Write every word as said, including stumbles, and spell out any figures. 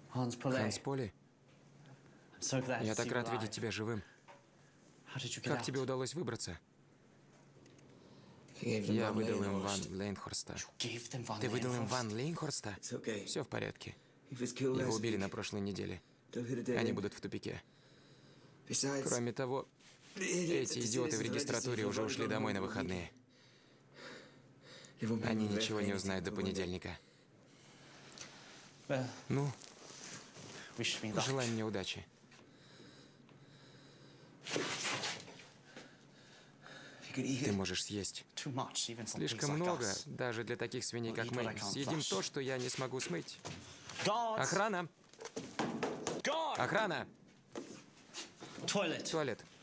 Hans Ханс Поли, я я так рад видеть тебя живым. Как тебе удалось выбраться? Я выдал им Ван Лейнхорста. Ты выдал им Ван Лейнхорста? Все в порядке. Его убили на прошлой неделе. Они будут в тупике. Кроме того, эти идиоты в регистратуре уже ушли домой на выходные. Они ничего не узнают до понедельника. Ну, желай мне удачи. Ты можешь съесть слишком много, даже для таких свиней, как мы. Съедим то, что я не смогу смыть. Охрана! Охрана! Туалет.